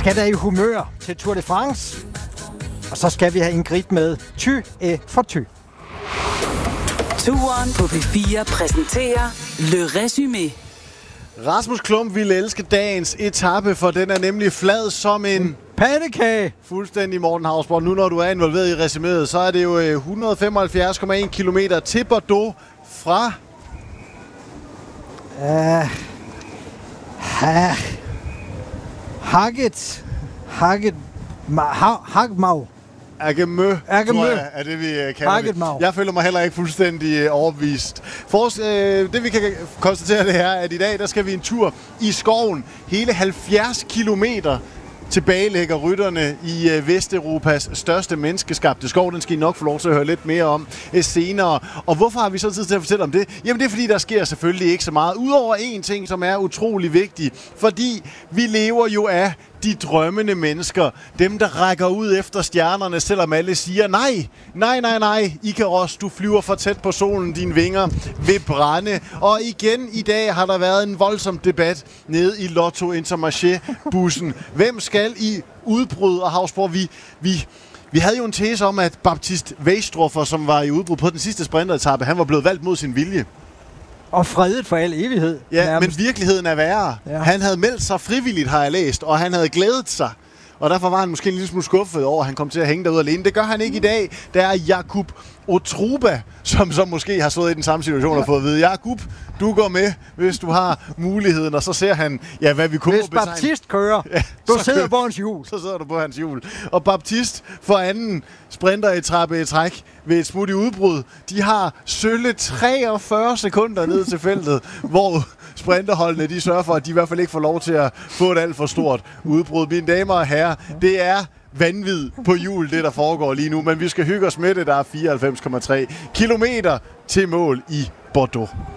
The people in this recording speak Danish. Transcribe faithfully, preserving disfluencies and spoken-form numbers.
skal der i humør til Tour de France. Og så skal vi have en grit med Ty et for Ty. Turen på P fire præsenterer Le Résumé. Rasmus Klump ville elske dagens etape, for den er nemlig flad som en pandekage. Fuldstændig, Morten Hausborg. Nu når du er involveret i resuméet, så er det jo et hundrede og femoghalvfjerds komma en kilometer til Bordeaux fra... Uh, ha, Haget. Haget. Hagmau. Agemø, Agemø. tror jeg, er det, vi kalder Hagetmau. det. Jeg føler mig heller ikke fuldstændig overbevist. For, øh, det vi kan konstatere det her, at i dag der skal vi en tur i skoven. Hele halvfjerds kilometer tilbage ligger rytterne i øh, Vesteuropas største menneskeskabte skov. Den skal I nok få lov til at høre lidt mere om øh, senere. Og hvorfor har vi så tid til at fortælle om det? Jamen det er fordi, der sker selvfølgelig ikke så meget. Udover en ting, som er utrolig vigtig. Fordi vi lever jo af de drømmende mennesker. Dem, der rækker ud efter stjernerne, selvom alle siger nej. Nej, nej, nej. Ikaros, du flyver for tæt på solen. Dine vinger vil brænde. Og igen i dag har der været en voldsom debat nede i Lotto Intermarché-bussen. Hvem skal i udbrud? Og Hausborg, vi... vi Vi havde jo en tese om, at Baptiste Weisstroffer, som var i udbrud på den sidste sprinteretappe, han var blevet valgt mod sin vilje. Og fredet for al evighed. Ja, nærmest. Men virkeligheden er værre. Ja. Han havde meldt sig frivilligt, har jeg læst, og han havde glædet sig. Og derfor var han måske en lille smule skuffet over, at han kom til at hænge derude alene. Det gør han ikke i dag. Der er Jakub Otruba, som så måske har stået i den samme situation og fået at vide, Jakub, du går med, hvis du har muligheden. Og så ser han, ja, hvad vi kunne Hvis betegne. Baptiste kører, ja, du sidder kører, på hans hjul. Så sidder du på hans hjul. Og Baptiste for anden sprinteretappe i træk ved et smut i udbrud. De har sølle treogfyrre sekunder ned til feltet, hvor sprinterholdene de sørger for, at de i hvert fald ikke får lov til at få et alt for stort udbrud. Mine damer og herrer, det er vanvid på hjul, det der foregår lige nu, men vi skal hygge os med det. Der er fireoghalvfems komma tre kilometer til mål i Bordeaux.